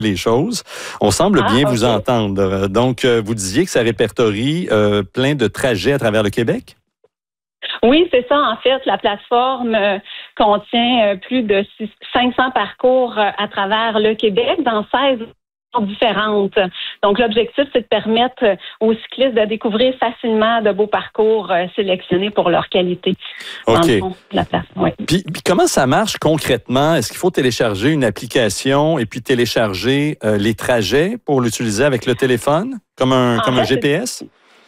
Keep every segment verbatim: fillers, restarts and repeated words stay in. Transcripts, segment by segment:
les choses. On semble Ah, bien okay. vous entendre. Donc, euh, vous disiez que ça répertorie euh, plein de trajets à travers le Québec? Oui, c'est ça. En fait, la plateforme euh, contient euh, plus de cinq cents parcours euh, à travers le Québec dans seize différentes. Donc, l'objectif, c'est de permettre aux cyclistes de découvrir facilement de beaux parcours euh, sélectionnés pour leur qualité. OK. Dans le fond, la place. Ouais. Puis, puis comment ça marche concrètement? Est-ce qu'il faut télécharger une application et puis télécharger euh, les trajets pour l'utiliser avec le téléphone, comme un, En comme fait, un G P S?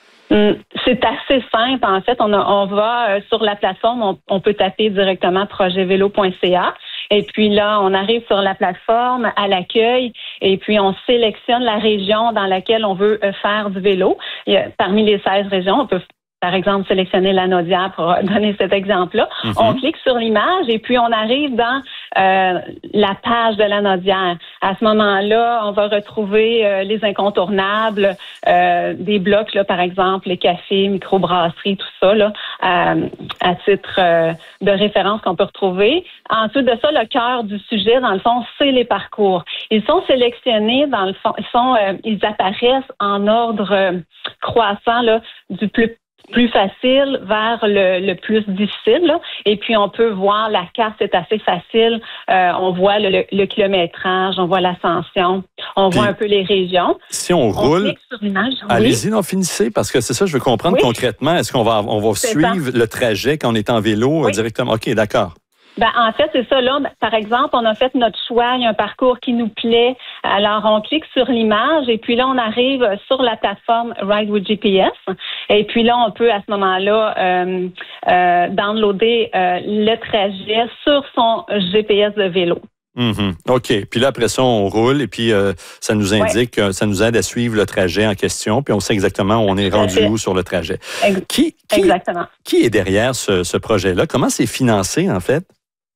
C'est assez simple. En fait, on, a, on va euh, sur la plateforme, on, on peut taper directement projet vélo point c a. Et puis là, on arrive sur la plateforme, à l'accueil, et puis on sélectionne la région dans laquelle on veut faire du vélo. Il y a, parmi les seize régions, on peut par exemple, sélectionner la Naudière pour donner cet exemple-là. Mm-hmm. On clique sur l'image et puis on arrive dans euh, la page de la Naudière. À ce moment-là, on va retrouver euh, les incontournables, euh, des blocs, là, par exemple, les cafés, microbrasseries, tout ça, là, à, à titre euh, de référence qu'on peut retrouver. Ensuite de ça, le cœur du sujet, dans le fond, c'est les parcours. Ils sont sélectionnés, dans le fond, ils, sont, euh, ils apparaissent en ordre euh, croissant, là, du plus plus facile vers le, le plus difficile. Là. Et puis, on peut voir la carte, c'est assez facile. Euh, on voit le, le, le kilométrage, on voit l'ascension, on puis, voit un peu les régions. Si on, on roule, sur l'image, allez-y, oui. non, finissez, parce que c'est ça, je veux comprendre oui. concrètement. Est-ce qu'on va, on va suivre ça. le trajet quand on est en vélo oui. directement? OK, d'accord. Ben, en fait, c'est ça. Là, par exemple, on a fait notre choix, il y a un parcours qui nous plaît. Alors, on clique sur l'image et puis là, on arrive sur la plateforme Ride with G P S. Et puis là, on peut à ce moment-là euh, euh, downloader euh, le trajet sur son G P S de vélo. Mm-hmm. OK. Puis là, après ça, on roule et puis euh, ça nous indique, ouais. ça nous aide à suivre le trajet en question, puis on sait exactement où on est rendu où sur le trajet. Ex- qui, qui, exactement. Qui est derrière ce, ce projet-là? Comment c'est financé, en fait?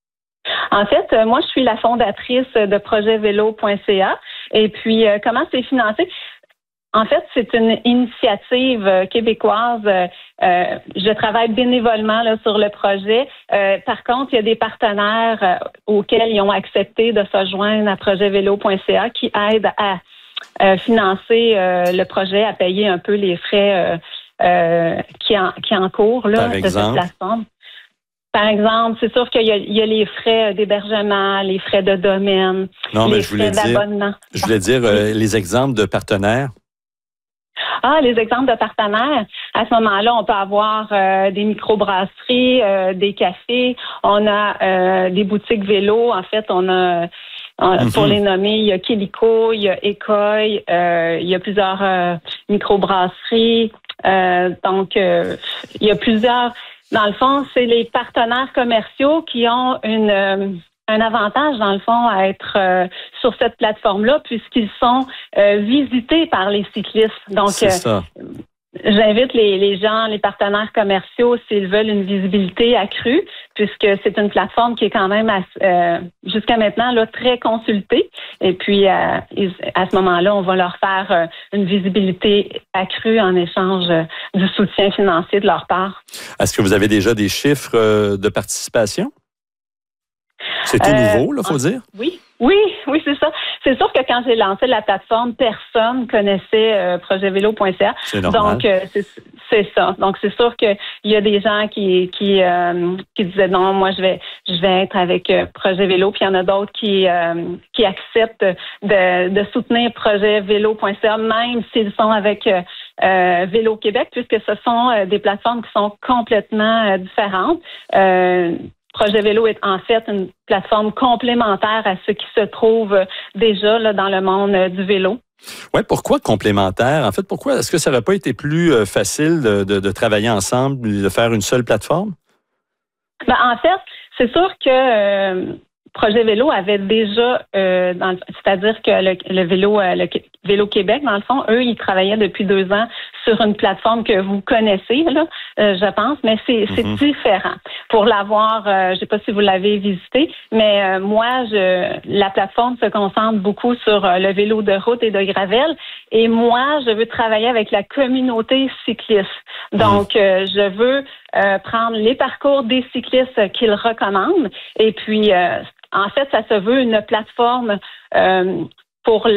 En fait, euh, moi, je suis la fondatrice de projet vélo point c a. Et puis, euh, comment c'est financé? En fait, c'est une initiative euh, québécoise. Euh, euh, je travaille bénévolement là, sur le projet. Euh, par contre, il y a des partenaires euh, auxquels ils ont accepté de se joindre à projet vélo point c a qui aident à euh, financer euh, le projet, à payer un peu les frais euh, euh, qui, en, qui encourent là, de cette plateforme. Par exemple, c'est sûr qu'il y a, il y a les frais d'hébergement, les frais de domaine, non, les mais je frais d'abonnement. Dire, je voulais dire euh, les exemples de partenaires. Ah, les exemples de partenaires. À ce moment-là, on peut avoir euh, des microbrasseries, euh, des cafés. On a euh, des boutiques vélo. En fait, on a, on, mm-hmm. pour les nommer, il y a Kilico, il y a Écoy, euh, il y a plusieurs euh, microbrasseries. Euh, donc, euh, il y a plusieurs... Dans le fond, c'est les partenaires commerciaux qui ont une, euh, un avantage, dans le fond, à être euh, sur cette plateforme-là, puisqu'ils sont euh, visités par les cyclistes. Donc, c'est ça. Euh, j'invite les, les gens, les partenaires commerciaux, s'ils veulent une visibilité accrue, puisque c'est une plateforme qui est quand même, euh, jusqu'à maintenant, là, très consultée. Et puis, euh, à ce moment-là, on va leur faire euh, une visibilité accrue en échange euh, du soutien financier de leur part. Est-ce que vous avez déjà des chiffres euh, de participation? C'est tout euh, nouveau, là, faut en, dire? Oui. Oui, oui, c'est ça. C'est sûr que quand j'ai lancé la plateforme, personne connaissait euh, projet vélo point c a. C'est normal. Donc, euh, c'est, c'est ça. Donc, c'est sûr qu'il y a des gens qui qui euh, qui disaient non, moi, je vais je vais être avec euh, projet vélo. Puis il y en a d'autres qui euh, qui acceptent de, de soutenir projet vélo point c a, même s'ils sont avec euh, euh, Vélo Québec, puisque ce sont euh, des plateformes qui sont complètement euh, différentes. Euh, Projet Vélo est en fait une plateforme complémentaire à ce qui se trouve déjà là, dans le monde du vélo. Oui, pourquoi complémentaire? En fait, pourquoi est-ce que ça n'aurait pas été plus facile de, de, de travailler ensemble, de faire une seule plateforme? Ben, en fait, c'est sûr que euh, Projet Vélo avait déjà, euh, dans le, c'est-à-dire que le, le vélo, euh, le Vélo Québec, dans le fond, eux, ils travaillaient depuis deux ans sur une plateforme que vous connaissez, là, euh, je pense, mais c'est, c'est mm-hmm. différent. Pour l'avoir, euh, je sais pas si vous l'avez visité, mais euh, moi, je, la plateforme se concentre beaucoup sur euh, le vélo de route et de gravel, et moi, je veux travailler avec la communauté cycliste. Donc, mm-hmm. euh, je veux euh, prendre les parcours des cyclistes qu'ils recommandent, et puis, euh, en fait, ça se veut une plateforme euh, pour